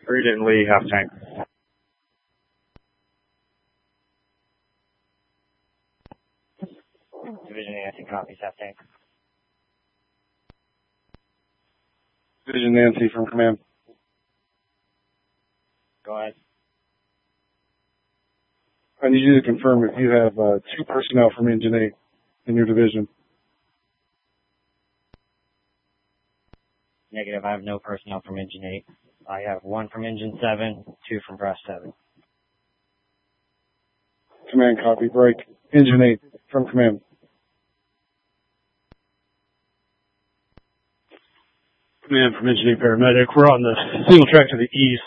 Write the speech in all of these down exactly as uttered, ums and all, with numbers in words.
Agent Lee, half tank. Division Nancy copies, half tank. Division Nancy from command. Go ahead. I need you to confirm if you have uh, two personnel from Engine eight in your division. Negative, I have no personnel from Engine eight. I have one from Engine seven, two from Breast seven. Command copy, break. Engine eight from command. Command from Engine eight paramedic. We're on the single track to the east.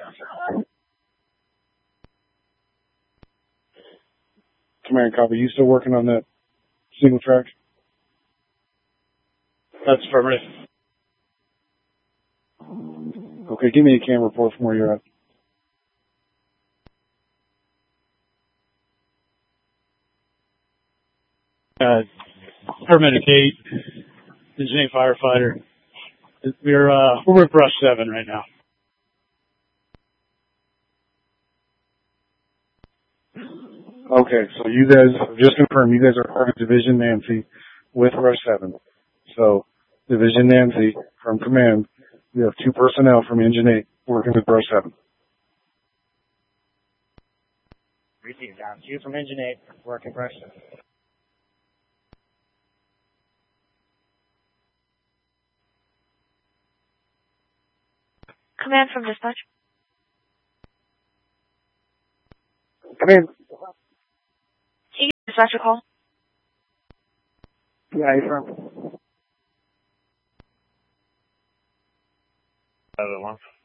Command copy, you still working on that single track? That's affirmative. Okay, give me a camera report from where you're at. Uh, paramedic eight, Engine eight firefighter. We're, uh, we're with Brush seven right now. Okay, so you guys, just confirm, you guys are part of Division Nancy with Rush seven. So, Division Nancy from command, we have two personnel from Engine eight working with Rush seven. Received down. Two from Engine eight, working Breast seven. Command from dispatch. Command. Can you get dispatcher call? Yeah, from. Other one.